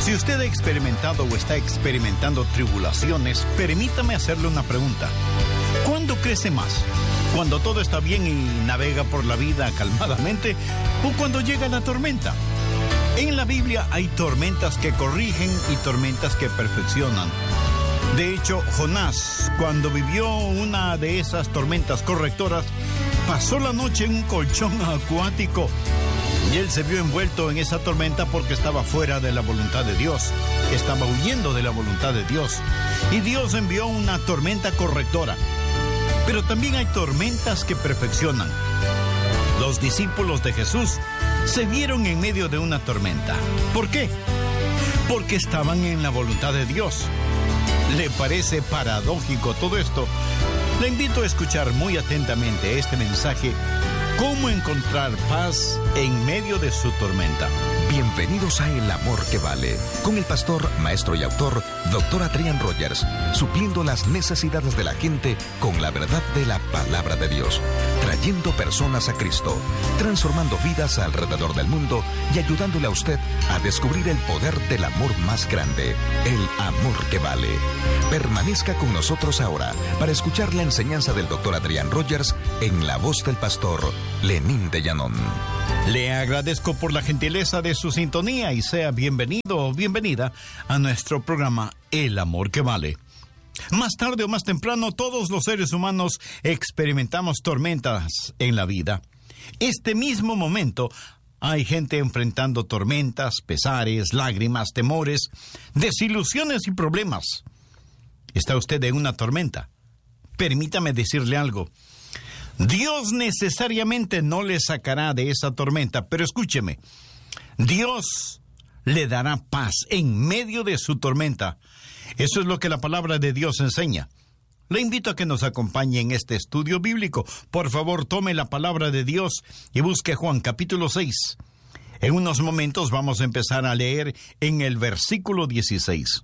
Si usted ha experimentado o está experimentando tribulaciones, permítame hacerle una pregunta. ¿Cuándo crece más? ¿Cuando todo está bien y navega por la vida calmadamente? ¿O cuando llega la tormenta? En la Biblia hay tormentas que corrigen y tormentas que perfeccionan. De hecho, Jonás, cuando vivió una de esas tormentas correctoras, pasó la noche en un colchón acuático. Y él se vio envuelto en esa tormenta porque estaba fuera de la voluntad de Dios. Estaba huyendo de la voluntad de Dios. Y Dios envió una tormenta correctora. Pero también hay tormentas que perfeccionan. Los discípulos de Jesús se vieron en medio de una tormenta. ¿Por qué? Porque estaban en la voluntad de Dios. ¿Le parece paradójico todo esto? Le invito a escuchar muy atentamente este mensaje: ¿cómo encontrar paz en medio de su tormenta? Bienvenidos a El Amor que Vale, con el pastor, maestro y autor, Dr. Adrián Rogers, supliendo las necesidades de la gente con la verdad de la palabra de Dios, trayendo personas a Cristo, transformando vidas alrededor del mundo y ayudándole a usted a descubrir el poder del amor más grande, el amor que vale. Permanezca con nosotros ahora para escuchar la enseñanza del Dr. Adrián Rogers en la voz del pastor Lenín de Llanón. Le agradezco por la gentileza de su sintonía y sea bienvenido o bienvenida a nuestro programa El Amor que Vale. Más tarde o más temprano, todos los seres humanos experimentamos tormentas en la vida. Este mismo momento hay gente enfrentando tormentas, pesares, lágrimas, temores, desilusiones y problemas. ¿Está usted en una tormenta? Permítame decirle algo. Dios necesariamente no le sacará de esa tormenta, pero escúcheme, Dios le dará paz en medio de su tormenta. Eso es lo que la palabra de Dios enseña. Le invito a que nos acompañe en este estudio bíblico. Por favor, tome la palabra de Dios y busque Juan capítulo 6. En unos momentos vamos a empezar a leer en el versículo 16.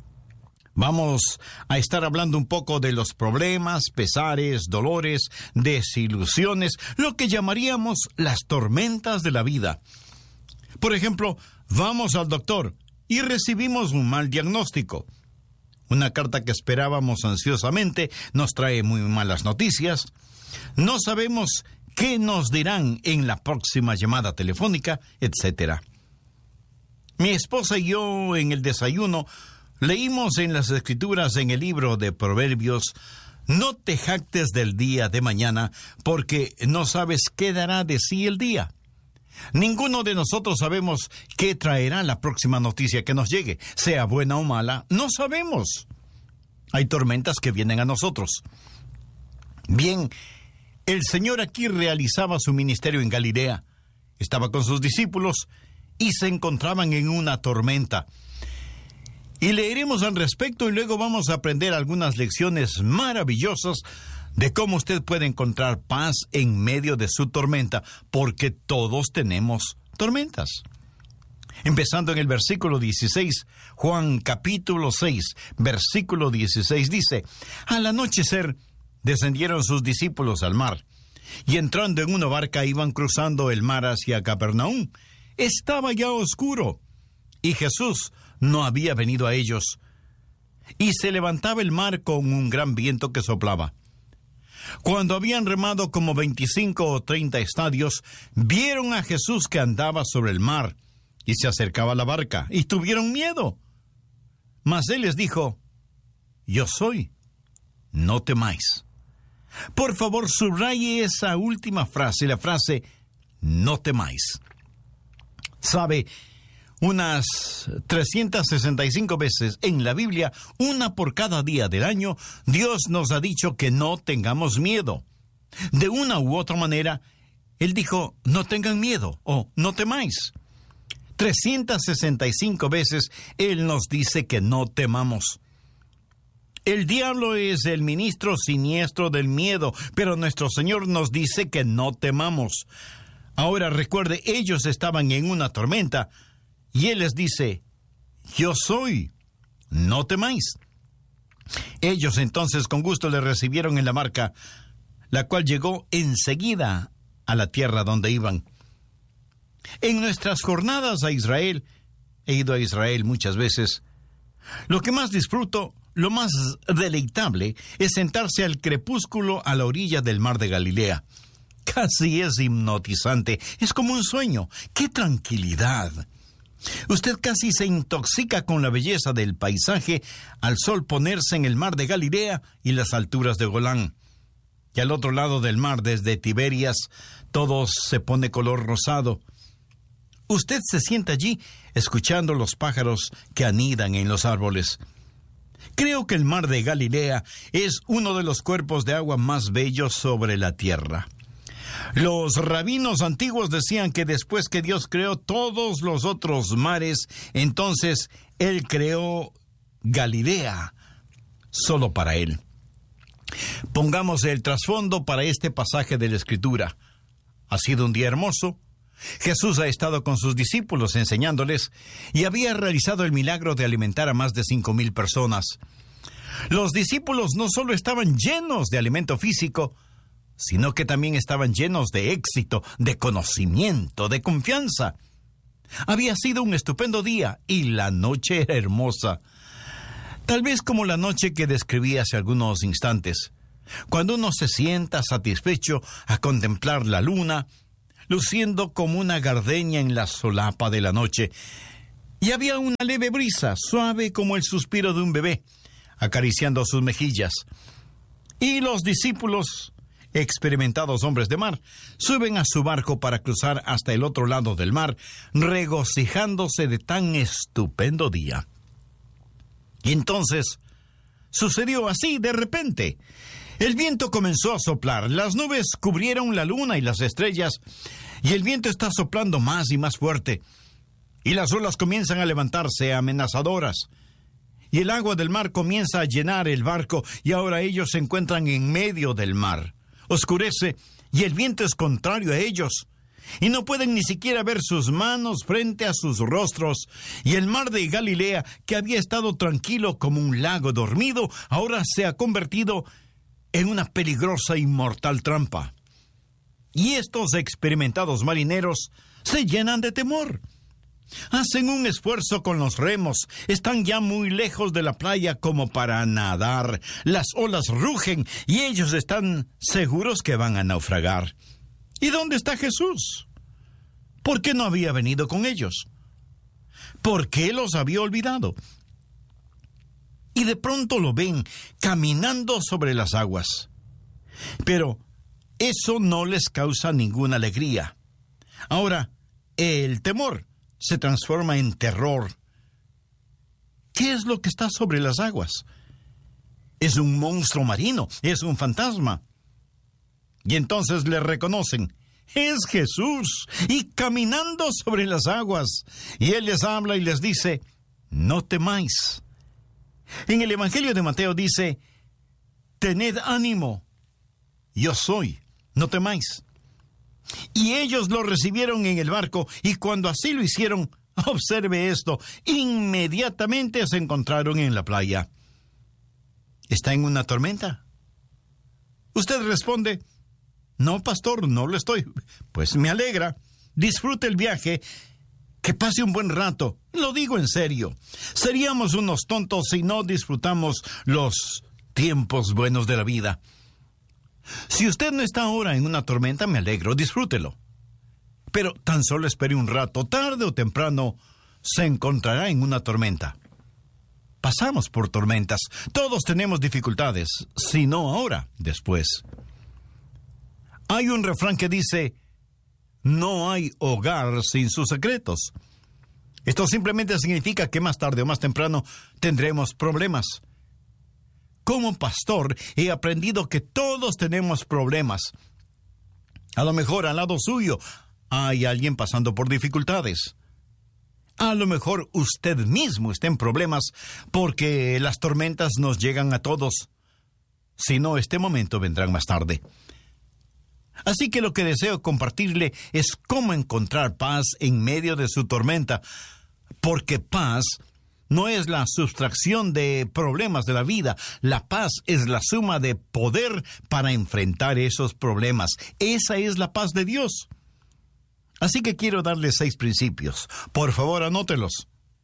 Vamos a estar hablando un poco de los problemas, pesares, dolores, desilusiones, lo que llamaríamos las tormentas de la vida. Por ejemplo, vamos al doctor y recibimos un mal diagnóstico. Una carta que esperábamos ansiosamente nos trae muy malas noticias. No sabemos qué nos dirán en la próxima llamada telefónica, etc. Mi esposa y yo en el desayuno leímos en las Escrituras, en el libro de Proverbios: no te jactes del día de mañana, porque no sabes qué dará de sí el día. Ninguno de nosotros sabemos qué traerá la próxima noticia que nos llegue, sea buena o mala, no sabemos. Hay tormentas que vienen a nosotros. Bien, el Señor aquí realizaba su ministerio en Galilea. Estaba con sus discípulos y se encontraban en una tormenta. Y leeremos al respecto y luego vamos a aprender algunas lecciones maravillosas de cómo usted puede encontrar paz en medio de su tormenta, porque todos tenemos tormentas. Empezando en el versículo 16, Juan capítulo 6, versículo 16 dice: al anochecer descendieron sus discípulos al mar, y entrando en una barca iban cruzando el mar hacia Capernaum. Estaba ya oscuro, y Jesús no había venido a ellos, y se levantaba el mar con un gran viento que soplaba. Cuando habían remado como 25 o 30 estadios, vieron a Jesús que andaba sobre el mar, y se acercaba a la barca, y tuvieron miedo. Mas él les dijo: yo soy, no temáis. Por favor, subraye esa última frase, la frase no temáis. ¿Sabe? Unas 365 veces en la Biblia, una por cada día del año, Dios nos ha dicho que no tengamos miedo. De una u otra manera, Él dijo: no tengan miedo o no temáis. 365 veces Él nos dice que no temamos. El diablo es el ministro siniestro del miedo, pero nuestro Señor nos dice que no temamos. Ahora recuerde, ellos estaban en una tormenta, y Él les dice: yo soy, no temáis. Ellos entonces con gusto le recibieron en la barca, la cual llegó enseguida a la tierra donde iban. En nuestras jornadas a Israel, he ido a Israel muchas veces. Lo que más disfruto, lo más deleitable, es sentarse al crepúsculo a la orilla del mar de Galilea. Casi es hipnotizante, es como un sueño. ¡Qué tranquilidad! Usted casi se intoxica con la belleza del paisaje al sol ponerse en el mar de Galilea y las alturas de Golán. Y al otro lado del mar, desde Tiberias, todo se pone color rosado. Usted se sienta allí escuchando los pájaros que anidan en los árboles. Creo que el mar de Galilea es uno de los cuerpos de agua más bellos sobre la tierra. Los rabinos antiguos decían que después que Dios creó todos los otros mares, entonces Él creó Galilea solo para Él. Pongamos el trasfondo para este pasaje de la Escritura. Ha sido un día hermoso. Jesús ha estado con sus discípulos enseñándoles y había realizado el milagro de alimentar a más de 5,000 personas. Los discípulos no solo estaban llenos de alimento físico, sino que también estaban llenos de éxito, de conocimiento, de confianza. Había sido un estupendo día y la noche era hermosa. Tal vez como la noche que describí hace algunos instantes, cuando uno se sienta satisfecho a contemplar la luna, luciendo como una gardenia en la solapa de la noche, y había una leve brisa, suave como el suspiro de un bebé, acariciando sus mejillas. Y los discípulos, experimentados hombres de mar, suben a su barco para cruzar hasta el otro lado del mar, regocijándose de tan estupendo día. Y entonces sucedió así de repente. El viento comenzó a soplar, las nubes cubrieron la luna y las estrellas, y el viento está soplando más y más fuerte, y las olas comienzan a levantarse amenazadoras, y el agua del mar comienza a llenar el barco, y ahora ellos se encuentran en medio del mar. Oscurece, y el viento es contrario a ellos, y no pueden ni siquiera ver sus manos frente a sus rostros, y el mar de Galilea, que había estado tranquilo como un lago dormido, ahora se ha convertido en una peligrosa y mortal trampa. Y estos experimentados marineros se llenan de temor. Hacen un esfuerzo con los remos, están ya muy lejos de la playa como para nadar. Las olas rugen y ellos están seguros que van a naufragar. ¿Y dónde está Jesús? ¿Por qué no había venido con ellos? ¿Por qué los había olvidado? Y de pronto lo ven caminando sobre las aguas. Pero eso no les causa ninguna alegría. Ahora, el temor se transforma en terror. ¿Qué es lo que está sobre las aguas? Es un monstruo marino, es un fantasma. Y entonces le reconocen. Es Jesús, y caminando sobre las aguas. Y Él les habla y les dice, no temáis. En el Evangelio de Mateo dice, tened ánimo, yo soy, no temáis. Y ellos lo recibieron en el barco, y cuando así lo hicieron, observe esto, inmediatamente se encontraron en la playa. ¿Está en una tormenta? Usted responde, no, pastor, no lo estoy. Pues me alegra, disfrute el viaje, que pase un buen rato. Lo digo en serio. Seríamos unos tontos si no disfrutamos los tiempos buenos de la vida. Si usted no está ahora en una tormenta, me alegro, disfrútelo. Pero tan solo espere un rato, tarde o temprano, se encontrará en una tormenta. Pasamos por tormentas, todos tenemos dificultades, si no ahora, después. Hay un refrán que dice, no hay hogar sin sus secretos. Esto simplemente significa que más tarde o más temprano tendremos problemas. Como pastor he aprendido que todos tenemos problemas. A lo mejor al lado suyo hay alguien pasando por dificultades. A lo mejor usted mismo está en problemas porque las tormentas nos llegan a todos. Si no, este momento vendrán más tarde. Así que lo que deseo compartirle es cómo encontrar paz en medio de su tormenta, porque paz no es la sustracción de problemas de la vida. La paz es la suma de poder para enfrentar esos problemas. Esa es la paz de Dios. Así que quiero darle 6 principios. Por favor, anótelos.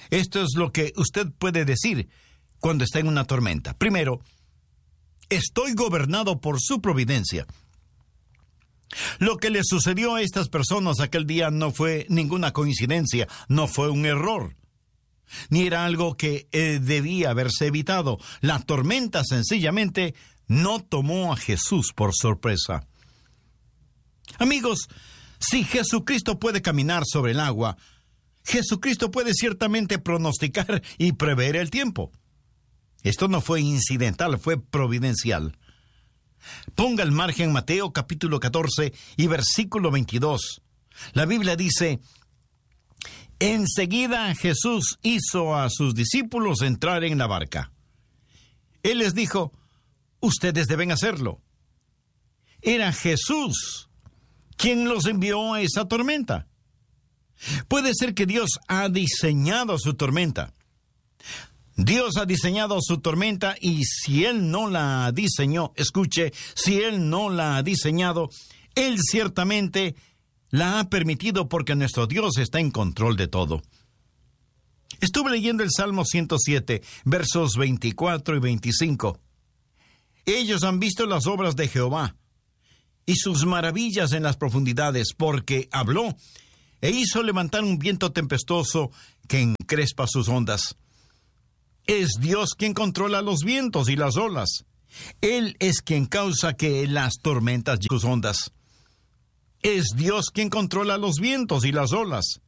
Esto es lo que usted puede decir cuando está en una tormenta. Primero, estoy gobernado por su providencia. Lo que le sucedió a estas personas aquel día no fue ninguna coincidencia, no fue un error, ni era algo que debía haberse evitado. La tormenta sencillamente no tomó a Jesús por sorpresa. Amigos, si Jesucristo puede caminar sobre el agua, Jesucristo puede ciertamente pronosticar y prever el tiempo. Esto no fue incidental, fue providencial. Ponga el margen Mateo capítulo 14 y versículo 22. La Biblia dice: enseguida Jesús hizo a sus discípulos entrar en la barca. Él les dijo: ustedes deben hacerlo. Era Jesús quien los envió a esa tormenta. Puede ser que Dios ha diseñado su tormenta. Dios ha diseñado su tormenta y si Él no la diseñó, escuche, si Él no la ha diseñado, Él ciertamente la ha permitido porque nuestro Dios está en control de todo. Estuve leyendo el Salmo 107, versos 24 y 25. Ellos han visto las obras de Jehová y sus maravillas en las profundidades, porque habló e hizo levantar un viento tempestuoso que encrespa sus ondas. Es Dios quien controla los vientos y las olas. Él es quien causa que las tormentas lleguen a sus ondas. Es Dios quien controla los vientos y las olas.